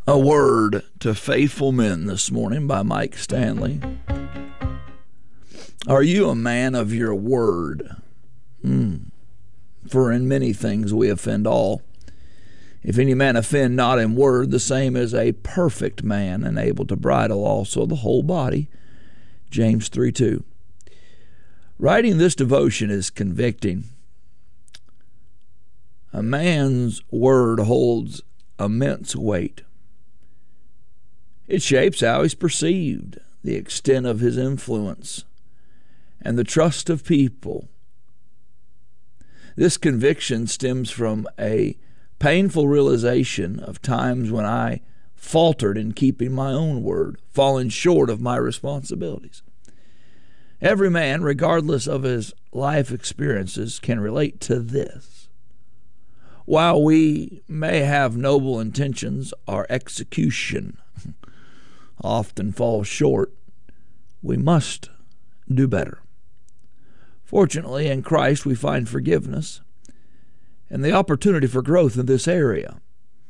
A Word to Faithful Men this morning by Mike Stanley. Are you a man of your word? For in many things we offend all. If any man offend not in word, the same is a perfect man, and able to bridle also the whole body. James 3:2. Writing this devotion is convicting. A man's word holds immense weight. It shapes how he's perceived, the extent of his influence, and the trust of people. This conviction stems from a painful realization of times when I faltered in keeping my own word, falling short of my responsibilities. Every man, regardless of his life experiences, can relate to this. While we may have noble intentions, our execution often falls short. We must do better. Fortunately, in Christ, we find forgiveness and the opportunity for growth in this area.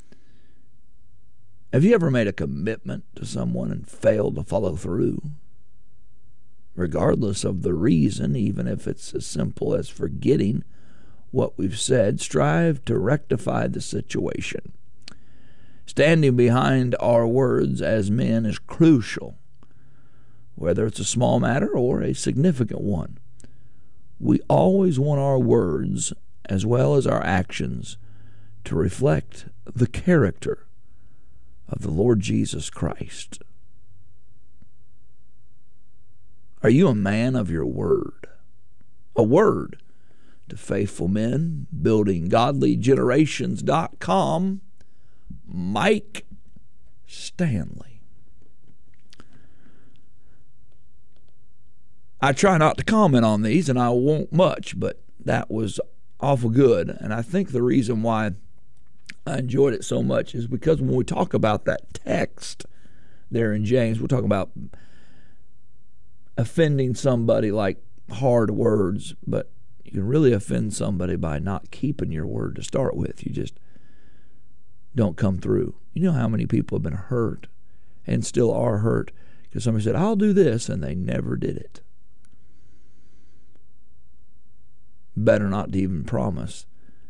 Have you ever made a commitment to someone and failed to follow through? Regardless of the reason, even if it's as simple as forgetting what we've said, strive to rectify the situation. Standing behind our words as men is crucial, whether it's a small matter or a significant one. We always want our words, as well as our actions, to reflect the character of the Lord Jesus Christ. Are you a man of your word? A Word to Faithful Men, buildinggodlygenerations.com, Mike Stanley. I try not to comment on these, and I won't much, but that was awful good. And I think the reason why I enjoyed it so much is because when we talk about that text there in James, we're talking about offending somebody like hard words, but you can really offend somebody by not keeping your word to start with. You just don't come through. You know how many people have been hurt and still are hurt because somebody said, I'll do this, and they never did it. Better not to even promise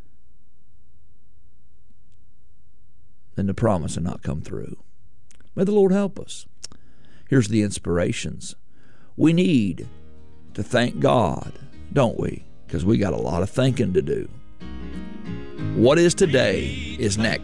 than to promise and not come through. May the Lord help us. Here's the inspirations. We need to thank God, don't we? Because we got a lot of thanking to do. What is today is next.